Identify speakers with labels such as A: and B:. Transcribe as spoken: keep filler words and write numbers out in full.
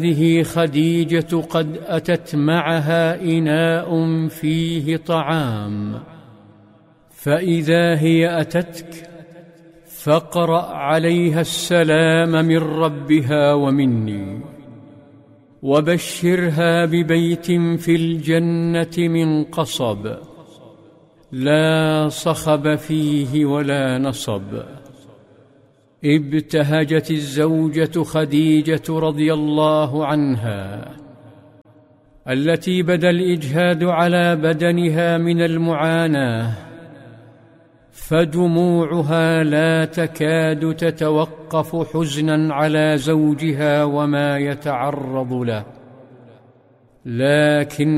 A: هذه خديجة قد أتت معها إناء فيه طعام، فإذا هي أتتك فاقرأ عليها السلام من ربها ومني، وبشرها ببيت في الجنة من قصب لا صخب فيه ولا نصب. ابتهجت الزوجة خديجة رضي الله عنها التي بدا الإجهاد على بدنها من المعاناة، فدموعها لا تكاد تتوقف حزنا على زوجها وما يتعرض له، لكن